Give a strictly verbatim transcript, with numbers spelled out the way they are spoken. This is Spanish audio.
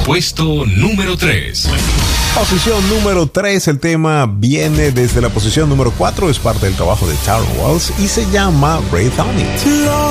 Puesto número tres. Posición número tres, el tema viene desde la posición número cuatro, es parte del trabajo de Tyrone Wells y se llama Breathe On It.